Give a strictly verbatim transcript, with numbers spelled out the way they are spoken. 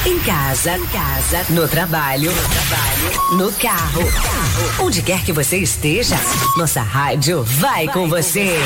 Em casa, em casa, no trabalho, no trabalho, no carro, no carro. Onde quer que você esteja, nossa rádio vai, vai com você.